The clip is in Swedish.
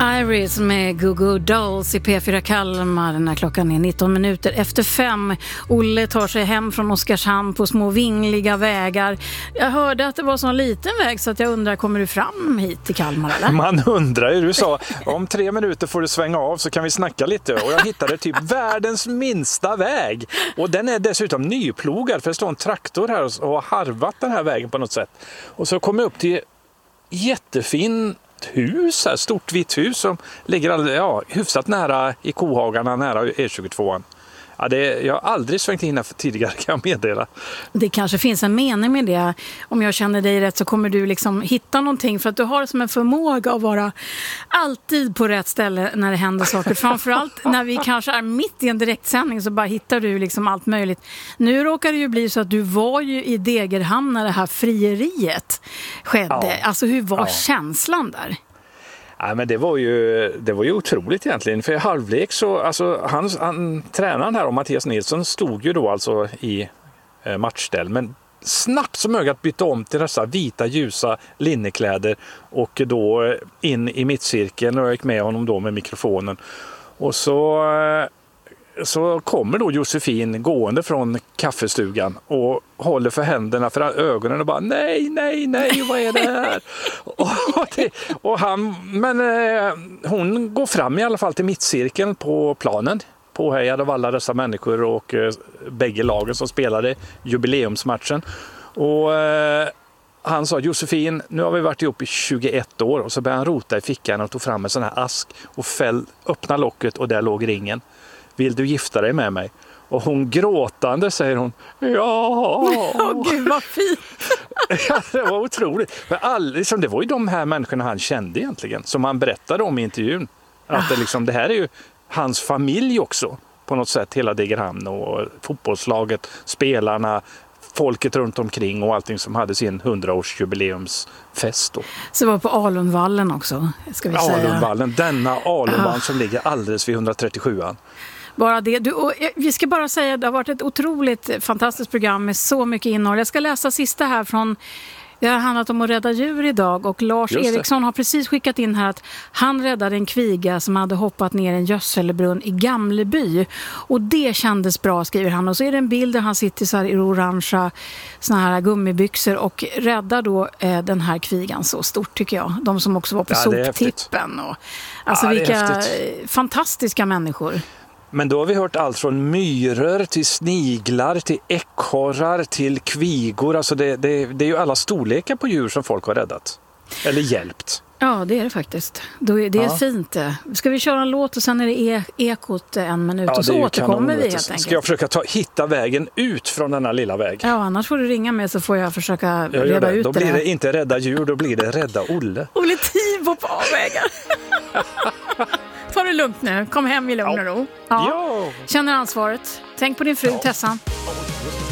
Iris med Goo Goo Dolls i P4 Kalmar när klockan är 19 minuter efter 5. Olle tar sig hem från Oskarshamn på små vingliga vägar. Jag hörde att det var så en liten väg så att jag undrar, kommer du fram hit till Kalmar eller? Man undrar ju, du sa om 3 minuter får du svänga av så kan vi snacka lite. Och jag hittade typ världens minsta väg. Och den är dessutom nyplogad för det står en traktor här och har harvat den här vägen på något sätt. Och så kom jag upp till jättefin hus här, stort vitt hus som ligger hyfsat nära i Kohagarna, nära E22. Ja, jag har aldrig svängt in här för tidigare, kan jag meddela. Det kanske finns en mening med det. Om jag känner dig rätt så kommer du liksom hitta någonting för att du har som en förmåga att vara alltid på rätt ställe när det händer saker. Framförallt när vi kanske är mitt i en direktsändning så bara hittar du liksom allt möjligt. Nu råkar det ju bli så att du var ju i Degerhamn när det här frieriet skedde. Ja. Alltså hur var känslan där? Ja, men det var ju otroligt egentligen. För i halvlek så, alltså tränaren här och Mattias Nilsson stod ju då alltså i matchställ. Men snabbt som ögat bytte om till dessa vita ljusa linnekläder och då in i mittcirkeln och jag gick med honom då med mikrofonen. Och så kommer då Josefin gående från kaffestugan och håller för händerna för ögonen och bara nej, vad är det här? Hon går fram i alla fall till mittcirkeln på planen, påhejad av alla dessa människor och bägge lagen som spelade jubileumsmatchen. Och han sa, Josefin, nu har vi varit ihop i 21 år och så började han rota i fickan och tog fram en sån här ask och öppna locket och där låg ringen. Vill du gifta dig med mig? Och hon gråtande säger hon, ja. Gud vad fint. Ja, det var otroligt. För det var ju de här människorna han kände egentligen, som han berättade om i intervjun. Att det här är ju hans familj också på något sätt, hela Degerhamn och fotbollslaget, spelarna, folket runt omkring och allting som hade sin 100-årsjubileumsfest då. Så det var på Alundvallen också, ska vi säga. Alundvallen, denna Alundvallen som ligger alldeles vid 137an. Bara det. Vi ska bara säga att det har varit ett otroligt fantastiskt program med så mycket innehåll. Jag ska läsa sista här från, det har handlat om att rädda djur idag och Lars Eriksson har precis skickat in här att han räddade en kviga som hade hoppat ner en gödselbrunn i Gamleby och det kändes bra, skriver han. Och så är det en bild där han sitter så här i orangea såna här gummibyxor och räddar då den här kvigan så stort tycker jag. De som också var på soptippen och alltså vilka fantastiska människor. Men då har vi hört allt från myror till sniglar till ekorrar till kvigor. Alltså det är ju alla storlekar på djur som folk har räddat. Eller hjälpt. Ja, det är det faktiskt. Det är fint. Ska vi köra en låt och sen är det ekot 1 minut och så återkommer vi helt enkelt. Ska jag försöka hitta vägen ut från denna lilla väg? Ja, annars får du ringa mig så får jag försöka reda ut det. Då blir det inte rädda djur, då blir det rädda Olle. Olle Tivo på avvägar. Ta det lugnt nu. Kom hem i lugn och ro. Ja. Känner ansvaret. Tänk på din fru Tessan.